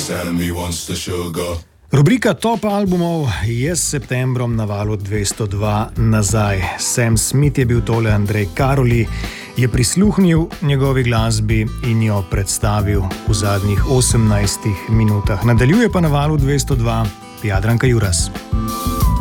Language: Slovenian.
Rubrika Top albumov je s septembrom na valu 202 nazaj. Sam Smith je bil tole, Andrej Karoli je prisluhnil njegovi glasbi in jo predstavil v zadnjih 18 minutah. Nadaljuje pa na valu 202 Jadranka Juras.